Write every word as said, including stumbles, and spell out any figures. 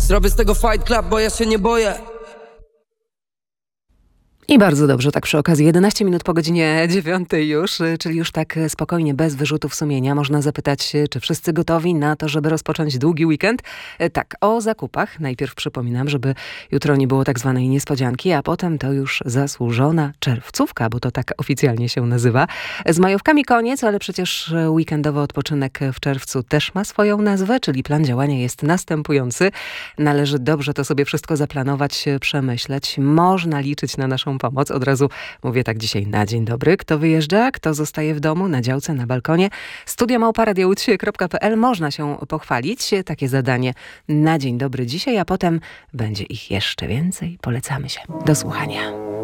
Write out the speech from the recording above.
Zrobię z tego fight club, bo ja się nie boję. I bardzo dobrze, tak przy okazji. jedenaście minut po godzinie dziewiątej już, czyli już tak spokojnie, bez wyrzutów sumienia. Można zapytać, czy wszyscy gotowi na to, żeby rozpocząć długi weekend? Tak, o zakupach. Najpierw przypominam, żeby jutro nie było tak zwanej niespodzianki, a potem to już zasłużona czerwcówka, bo to tak oficjalnie się nazywa. Z majówkami koniec, ale przecież weekendowy odpoczynek w czerwcu też ma swoją nazwę, czyli plan działania jest następujący. Należy dobrze to sobie wszystko zaplanować, przemyśleć. Można liczyć na naszą pomoc. Od razu mówię tak dzisiaj na dzień dobry. Kto wyjeżdża, kto zostaje w domu, na działce, na balkonie. studio małpa radio łódź kropka pe el. Można się pochwalić. Takie zadanie na dzień dobry dzisiaj, a potem będzie ich jeszcze więcej. Polecamy się. Do słuchania.